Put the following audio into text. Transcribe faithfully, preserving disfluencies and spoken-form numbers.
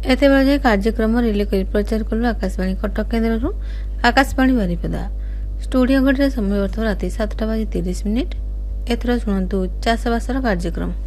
एतेबेले जे कार्यक्रम रिले कर प्रचार कलु आकाशवाणी कटक केन्द्र आकाशवाणी बारिपदा स्टूडियो घड़ी समय बर्तमान राति सातटा बाजी तीस मिनिट एथर शुणु चाषबासर कार्यक्रम।